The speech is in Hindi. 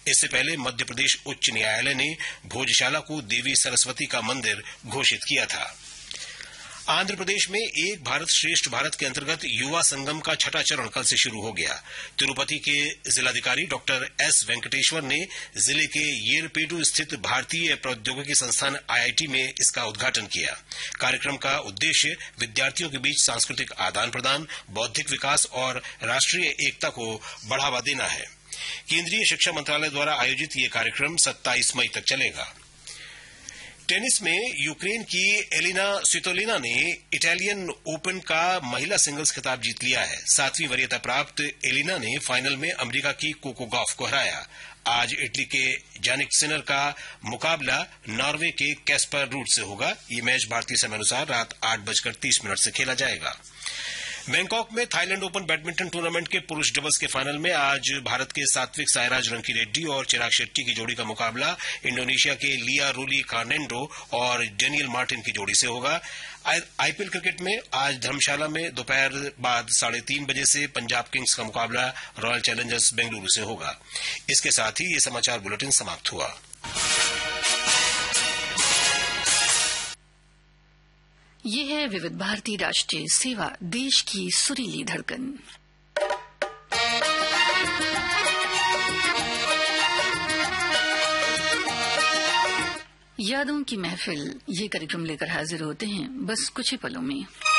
इससे पहले मध्य प्रदेश उच्च न्यायालय ने भोजशाला को देवी सरस्वती का मंदिर घोषित किया था। आंध्र प्रदेश में एक भारत श्रेष्ठ भारत के अंतर्गत युवा संगम का छठा चरण कल से शुरू हो गया। तिरुपति के जिलाधिकारी डॉक्टर एस वेंकटेश्वर ने जिले के येरपेडु स्थित भारतीय प्रौद्योगिकी संस्थान आईआईटी में इसका उद्घाटन किया। कार्यक्रम का उद्देश्य विद्यार्थियों के बीच सांस्कृतिक आदान प्रदान, बौद्धिक विकास और राष्ट्रीय एकता को बढ़ावा देना है। केंद्रीय शिक्षा मंत्रालय द्वारा आयोजित ये कार्यक्रम 27 मई तक चलेगा। टेनिस में यूक्रेन की एलिना स्वितोलिना ने इटालियन ओपन का महिला सिंगल्स खिताब जीत लिया है। 7वीं वरीयता प्राप्त एलिना ने फाइनल में अमेरिका की कोको गॉफ को हराया। आज इटली के जानिक सिनर का मुकाबला नॉर्वे के कैस्पर रूट से होगा। ये मैच भारतीय समय अनुसार रात 8:30 से खेला जाएगा। बैंकॉक में थाईलैंड ओपन बैडमिंटन टूर्नामेंट के पुरुष डबल्स के फाइनल में आज भारत के सात्विक साईराज रंकीरेड्डी और चिराग शेट्टी की जोड़ी का मुकाबला इंडोनेशिया के लिया रूली कार्नेंडो और डेनियल मार्टिन की जोड़ी से होगा। आईपीएल क्रिकेट में आज धर्मशाला में दोपहर बाद 3:30 बजे से पंजाब किंग्स का मुकाबला रॉयल चैलेंजर्स बेंगलुरु से होगा। इसके साथ ही ये समाचार बुलेटिन समाप्त हुआ। ये है विविध भारती राष्ट्रीय सेवा, देश की सुरीली धड़कन। यादों की महफिल, ये कार्यक्रम लेकर हाजिर होते हैं बस कुछ ही पलों में।